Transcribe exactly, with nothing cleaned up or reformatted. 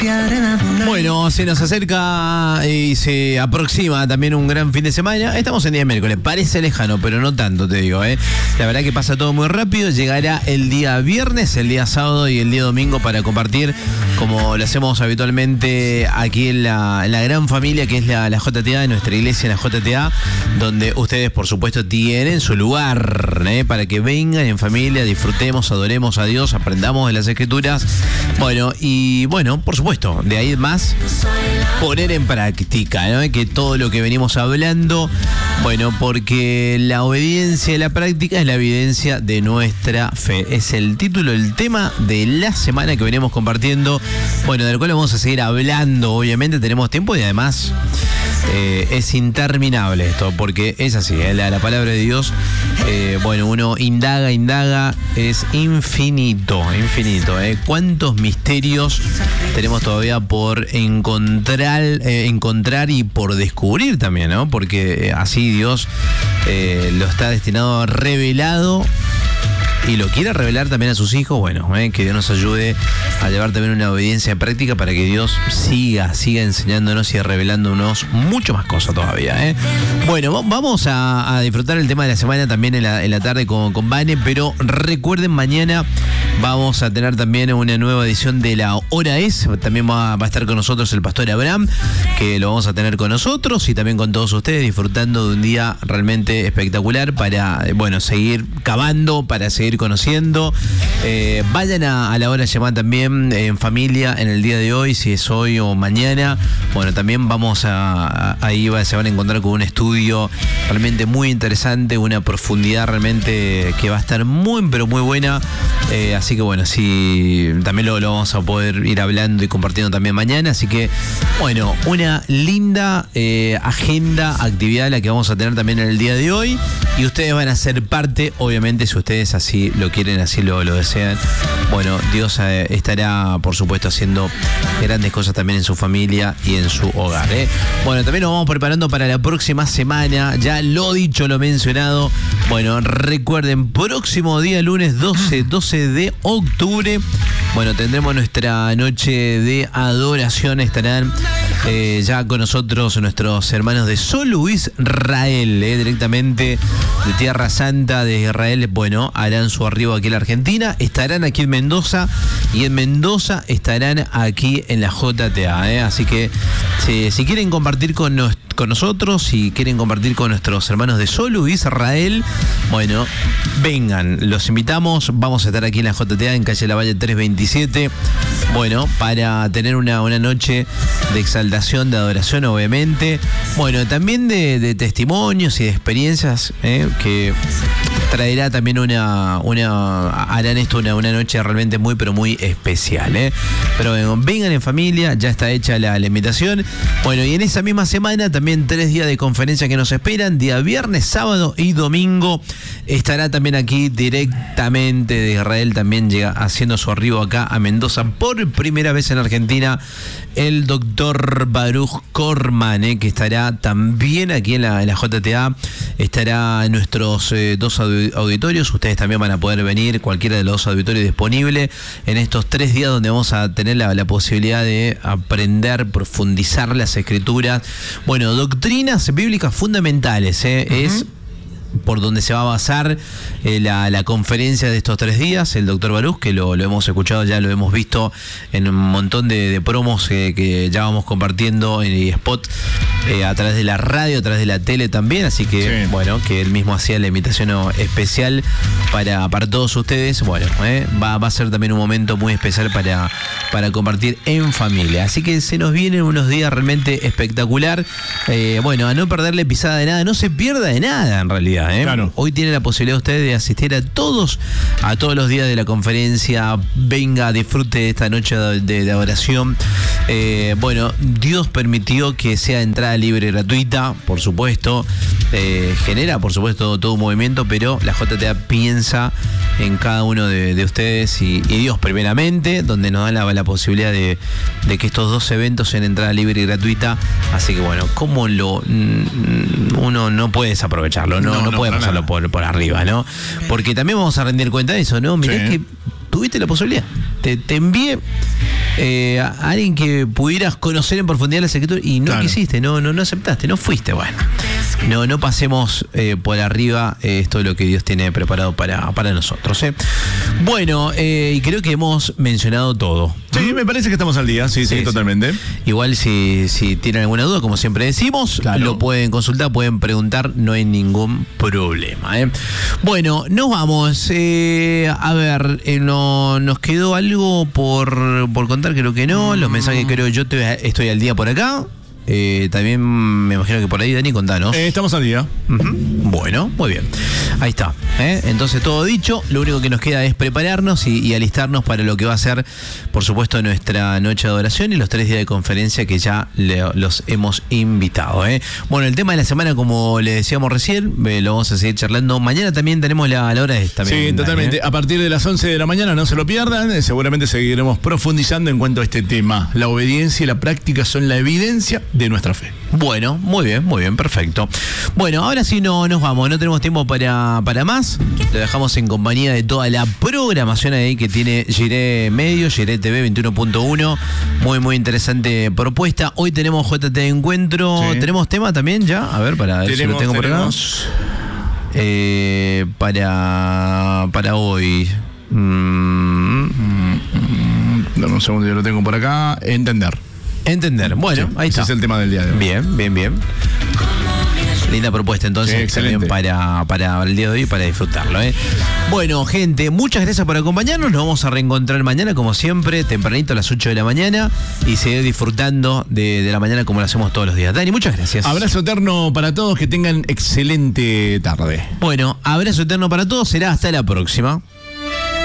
Bueno, se nos acerca y se aproxima también un gran fin de semana. Estamos en día miércoles, parece lejano, pero no tanto, te digo, ¿eh? La verdad que pasa todo muy rápido. Llegará el día viernes, el día sábado y el día domingo para compartir, como lo hacemos habitualmente aquí en la, en la gran familia que es la, la J T A, de nuestra iglesia, la J T A, donde ustedes, por supuesto, tienen su lugar, ¿eh? Para que vengan en familia, disfrutemos, adoremos a Dios, aprendamos de las Escrituras. Bueno, y bueno, por supuesto, de ahí más poner en práctica, ¿no? Que todo lo que venimos hablando, bueno, porque la obediencia y la práctica es la evidencia de nuestra fe. Es el título, el tema de la semana que venimos compartiendo, bueno, del cual vamos a seguir hablando, obviamente tenemos tiempo y además eh, es interminable esto, porque es así, ¿eh? la, la palabra de Dios, eh, bueno, uno indaga, indaga, es infinito, infinito, ¿eh? ¿Cuántos misterios tenemos todavía por encontrar, eh, encontrar y por descubrir también, ¿no? Porque eh, así Dios eh, lo está destinado, revelado, y lo quiere revelar también a sus hijos. Bueno, eh, que Dios nos ayude a llevar también una obediencia práctica para que Dios siga, siga enseñándonos y revelándonos mucho más cosas todavía, ¿eh? Bueno, vamos a, a disfrutar el tema de la semana también en la, en la tarde con, con Vane, pero recuerden, mañana vamos a tener también una nueva edición de La Hora Es. También va, va a estar con nosotros el pastor Abraham, que lo vamos a tener con nosotros y también con todos ustedes, disfrutando de un día realmente espectacular para, bueno, seguir cavando, para seguir conociendo. Eh, vayan a, a La Hora Llamada también en familia en el día de hoy, si es hoy o mañana. Bueno, también vamos a, a ahí va, se van a encontrar con un estudio realmente muy interesante, una profundidad realmente que va a estar muy, pero muy buena. Eh, así que bueno, sí, también lo, lo vamos a poder ir hablando y compartiendo también mañana. Así que bueno, una linda eh, agenda, actividad la que vamos a tener también en el día de hoy. Y ustedes van a ser parte, obviamente, si ustedes así lo quieren, así lo, lo desean. Bueno, Dios eh, estará, por supuesto, haciendo grandes cosas también en su familia y en su hogar, ¿eh? Bueno, también nos vamos preparando para la próxima semana. Ya lo dicho, lo mencionado. Bueno, recuerden, próximo día lunes doce, doce de octubre, bueno, tendremos nuestra noche de adoración. Estarán eh, ya con nosotros nuestros hermanos de Solo Israel, eh, directamente de Tierra Santa de Israel. Bueno, harán su arribo aquí en la Argentina, estarán aquí en Mendoza y en Mendoza estarán aquí en la J T A, ¿eh? Así que si, si quieren compartir con, nos, con nosotros, si quieren compartir con nuestros hermanos de Solo Israel, bueno, vengan, los invitamos. Vamos a estar aquí en la J T A en calle Lavalle trescientos veintisiete, bueno, para tener una, una noche de exaltación, de adoración, obviamente, bueno, también de, de testimonios y de experiencias, ¿eh? Que traerá también una, una harán esto una, una noche realmente muy, pero muy especial, ¿eh? Pero bueno, vengan en familia, ya está hecha la, la invitación. Bueno, y en esa misma semana también tres días de conferencia que nos esperan, día viernes, sábado y domingo. Estará también aquí directamente de Israel, también llega haciendo su arribo acá a Mendoza por primera vez en Argentina, el doctor Baruch Korman, ¿eh? Que estará también aquí en la, en la J T A. Estará en nuestros eh, dos auditorios. Ustedes también van a poder venir, cualquiera de los dos auditorios disponible en estos tres días, donde vamos a tener la, la posibilidad de aprender, profundizar las Escrituras. Bueno, doctrinas bíblicas fundamentales, ¿eh? Uh-huh. Es por donde se va a basar eh, la, la conferencia de estos tres días, el doctor Baruch, que lo, lo hemos escuchado, ya lo hemos visto en un montón de, de promos eh, que ya vamos compartiendo en el spot eh, a través de la radio, a través de la tele también, así que sí, bueno, que él mismo hacía la invitación especial para, para todos ustedes. Bueno, eh, va, va a ser también un momento muy especial para, para compartir en familia, así que se nos vienen unos días realmente espectacular. Eh, bueno, a no perderle pisada de nada, no se pierda de nada en realidad. ¿Eh? Claro. Hoy tiene la posibilidad usted de asistir a todos, a todos los días de la conferencia. Venga, disfrute de esta noche de, de, de oración. Eh, bueno, Dios permitió que sea entrada libre y gratuita, por supuesto. Eh, genera, por supuesto, todo un movimiento, pero la J T A piensa en cada uno de, de ustedes y, y Dios primeramente, donde nos da la, la posibilidad de, de que estos dos eventos sean entrada libre y gratuita. Así que bueno, ¿cómo lo uno no puede desaprovecharlo? No, no, no, no puede pasarlo por, por arriba, ¿no? Porque también vamos a rendir cuenta de eso, ¿no? Mirá, sí, que tuviste la posibilidad. te, te envié eh, a alguien que pudieras conocer en profundidad las escrituras y no claro. quisiste, no, no, no aceptaste, no fuiste. Bueno, no, no pasemos eh, por arriba eh, esto de lo que Dios tiene preparado para, para nosotros. ¿eh? Bueno, eh, y creo que hemos mencionado todo. Sí, me parece que estamos al día, sí, sí, sí totalmente. Sí. Igual si, si tienen alguna duda, como siempre decimos, claro. lo pueden consultar, pueden preguntar, no hay ningún problema. ¿eh? Bueno, nos vamos. Eh, a ver, eh, no, nos quedó algo por, por contar, creo que no. Los mensajes creo yo te, estoy al día por acá. Eh, también me imagino que por ahí, Dani, contanos. Eh, estamos al día. Uh-huh. Bueno, muy bien. Ahí está. ¿eh? Entonces, todo dicho, lo único que nos queda es prepararnos y, y alistarnos para lo que va a ser, por supuesto, nuestra noche de adoración y los tres días de conferencia que ya le, los hemos invitado. ¿eh? Bueno, el tema de la semana, como le decíamos recién, eh, lo vamos a seguir charlando. Mañana también tenemos la, la hora de esta. Sí, totalmente. ¿eh? A partir de las once de la mañana, no se lo pierdan. Eh, seguramente seguiremos profundizando en cuanto a este tema. La obediencia y la práctica son la evidencia de nuestra fe. Bueno, muy bien, muy bien, perfecto. Bueno, ahora sí no nos vamos, no tenemos tiempo para, para más. Lo dejamos en compañía de toda la programación ahí que tiene Jiré Medio, Jiré T V veintiuno punto uno. Muy, muy interesante propuesta. Hoy tenemos J T de Encuentro. Sí. ¿Tenemos tema también ya? A ver, para ver si lo tengo por acá. Eh, para, para hoy. Mm. Dame un segundo, yo lo tengo por acá. Entender. Entender. Bueno, sí, ahí está. Ese es el tema del día de hoy. Bien, bien, bien. Linda propuesta entonces sí, también para, para el día de hoy, para disfrutarlo. ¿eh? Bueno, gente, muchas gracias por acompañarnos. Nos vamos a reencontrar mañana, como siempre, tempranito a las ocho de la mañana y seguir disfrutando de, de la mañana como lo hacemos todos los días. Dani, muchas gracias. Abrazo eterno para todos, que tengan excelente tarde. Bueno, abrazo eterno para todos, será hasta la próxima.